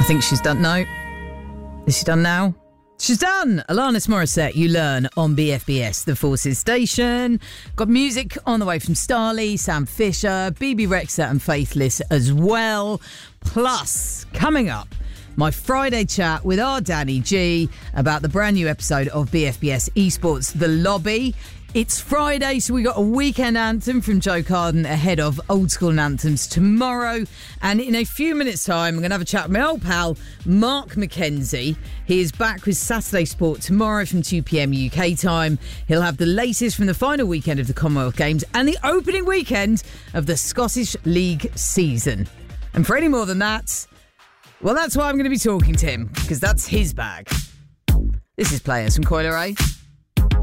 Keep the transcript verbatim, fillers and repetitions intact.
think she's done. No. Is she done now? She's done. Alanis Morissette, You Learn on B F B S, the Forces Station. Got music on the way from Starley, Sam Fisher, B B Rexha and Faithless as well. Plus, coming up, my Friday chat with our Danny G about the brand new episode of B F B S Esports The Lobby. It's Friday, so we got a weekend anthem from Joe Carden ahead of Old School Anthems tomorrow. And in a few minutes' time, I'm going to have a chat with my old pal, Mark McKenzie. He is back with Saturday Sport tomorrow from two p.m. U K time. He'll have the latest from the final weekend of the Commonwealth Games and the opening weekend of the Scottish League season. And for any more than that, well, that's why I'm going to be talking to him, because that's his bag. This is Players from Coil Ray.